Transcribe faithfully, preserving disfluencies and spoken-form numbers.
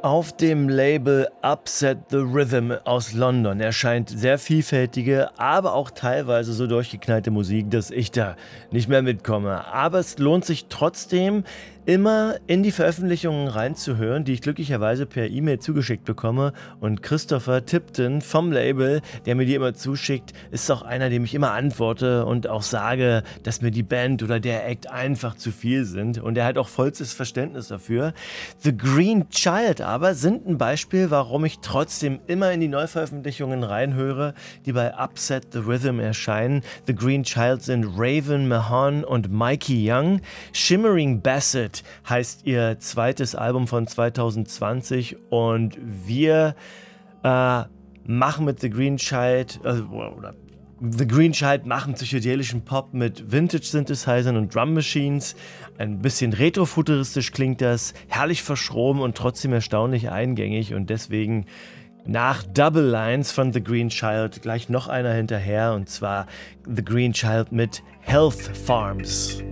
Auf dem Label Upset the Rhythm aus London erscheint sehr vielfältige, aber auch teilweise so durchgeknallte Musik, dass ich da nicht mehr mitkomme. Aber es lohnt sich trotzdem, immer in die Veröffentlichungen reinzuhören, die ich glücklicherweise per E-Mail zugeschickt bekomme. Und Christopher Tipton vom Label, der mir die immer zuschickt, ist auch einer, dem ich immer antworte und auch sage, dass mir die Band oder der Act einfach zu viel sind. Und er hat auch vollstes Verständnis dafür. The Green Child aber sind ein Beispiel, warum ich trotzdem immer in die Neuveröffentlichungen reinhöre, die bei Upset the Rhythm erscheinen. The Green Child sind Raven Mahon und Mikey Young. Shimmering Bassett heißt ihr zweites Album von zwanzig zwanzig und wir äh, machen mit The Green Child, also, oder The Green Child machen psychedelischen Pop mit Vintage-Synthesizern und Drum Machines. Ein bisschen retrofuturistisch klingt das, herrlich verschroben und trotzdem erstaunlich eingängig und deswegen nach Double Lines von The Green Child gleich noch einer hinterher und zwar The Green Child mit Health Farms.